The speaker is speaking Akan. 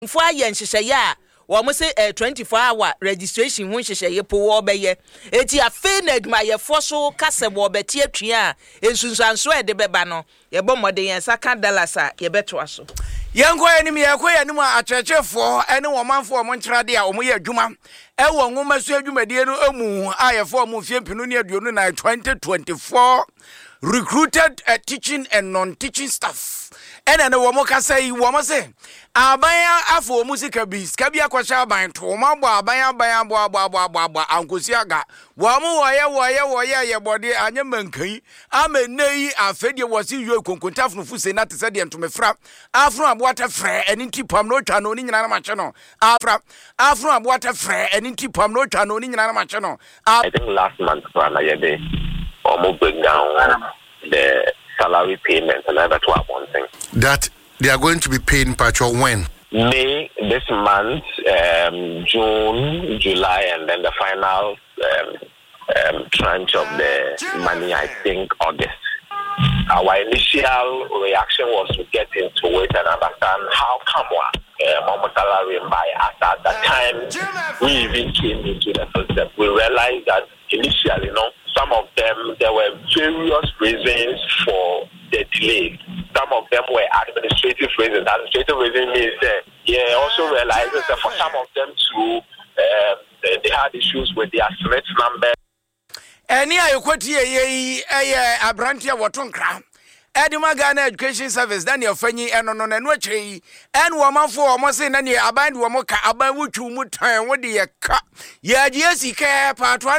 Mfo aye nhyehyeye wo mo say 24-hour registration ho nhyehyeye po wo beye eti afi na admayefo so kase wo beti atwea ensunsanso e de beba no ye bo modern yen saka dalasa ye beto aso Yanko enim yakoya nim achechefo ene wo manfo wo nkyerade a wo ye adwuma e wo nwoma so adwumadie no emu ayefo mu fie pinu ne aduonu na 2024 recruited teaching and non-teaching staff. Ene ne wo mo kasa yi wo mo se abaya afo musika bis kabia kwasha aban to ma bo abaya bo ankosi aga wo mo wo ye body anye mankai amenei afedie wo si yue konkontafno fuse na tese de ntomefra afro aboata frɛ eni tipam no twa no ni nyina na mache no afro aboata frɛ eni tipam no twa no ni nyina na mache no. I think last month na yede almost break down the salary payment and that's one thing. That they are going to be paying patrol when? May this month, June, July, and then the final tranche of the money, I think August. Our initial reaction was to get into it and understand how come Mama salary by at that time we even came into the system. We realized that initially, some of them, there were various reasons for the delay. Some of them were administrative reasons. Administrative reasons means that also realized that for some of them too, they had issues with their SMET number. Any ayokoti abrantia wotonkra. Edima Ghana Education Service Daniel Fanyi eno no no chei en wo manfo wo mo se na ne aban wo mo ka aban wutu mu tan wo de ye ka ye agye sika part